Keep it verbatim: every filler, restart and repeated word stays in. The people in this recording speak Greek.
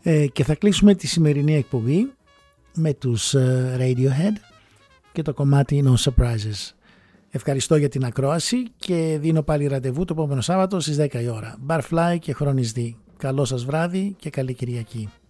Ε, και θα κλείσουμε τη σημερινή εκπομπή με τους uh, Radiohead και το κομμάτι No Surprises. Ευχαριστώ για την ακρόαση και δίνω πάλι ραντεβού το επόμενο Σάββατο στις δέκα η ώρα. Barfly και Χρόνης D. Καλό σας βράδυ και καλή Κυριακή.